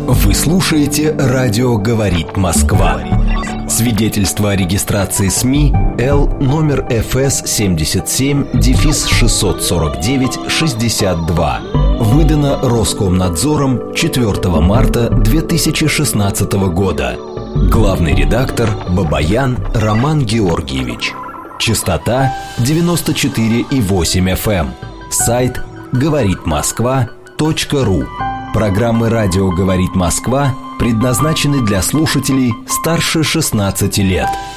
Вы слушаете «Радио говорит Москва». Свидетельство о регистрации СМИ Л номер ФС 77-649-62. Выдано Роскомнадзором 4 марта 2016 года. Главный редактор Бабаян Роман Георгиевич. Частота 94,8 FM. Сайт говоритмосква.ру. Программы «Радио говорит Москва» предназначены для слушателей старше 16 лет.